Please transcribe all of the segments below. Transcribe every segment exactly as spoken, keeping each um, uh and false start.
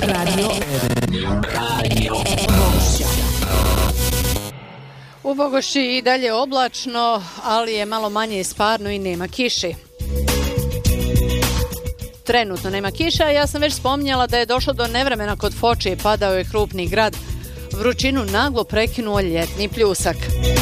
Radio Radio Bogošća. U Bogošći i dalje oblačno, ali je malo manje isparno i nema kiši. Trenutno nema kiša, ja sam već spominjala da je došlo do nevremena kod Foče i padao je krupni grad. Vrućinu naglo prekinuo ljetni pljusak.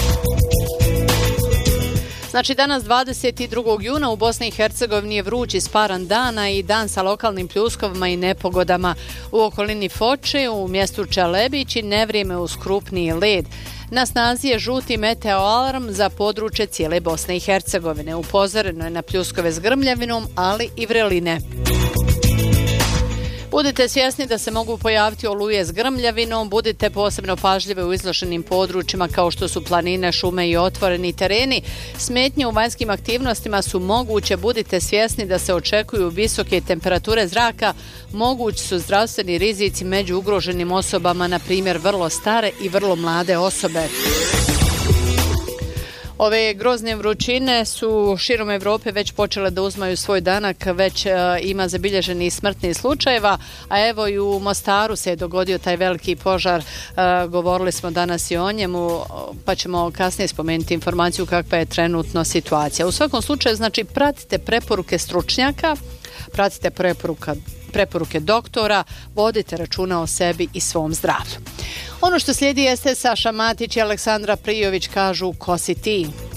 Znači danas dvadeset drugog juna u Bosni i Hercegovini je vruć isparan dana i dan sa lokalnim pljuskovima i nepogodama. U okolini Foče, u mjestu Čelebići, nevrijeme uz krupni led. Na snazi je žuti meteo alarm za područje cijele Bosne i Hercegovine. Upozoreno je na pljuskove s grmljavinom, ali i vreline. Budite svjesni da se mogu pojaviti oluje s grmljavinom, budite posebno pažljivi u izloženim područjima kao što su planine, šume i otvoreni tereni. Smetnje u vanjskim aktivnostima su moguće, budite svjesni da se očekuju visoke temperature zraka, mogući su zdravstveni rizici među ugroženim osobama, na primjer vrlo stare i vrlo mlade osobe. Ove grozne vrućine su širom Europe već počele da uzmaju svoj danak, već e, ima zabilježeni smrtnih slučajeva, a evo i u Mostaru se je dogodio taj veliki požar, e, govorili smo danas i o njemu, pa ćemo kasnije spomenuti informaciju kakva je trenutno situacija. U svakom slučaju, znači, pratite preporuke stručnjaka, pratite preporuka preporuke doktora, vodite računa o sebi i svom zdravlju. Ono što slijedi jeste Saša Matić i Aleksandra Prijović kažu ko si ti?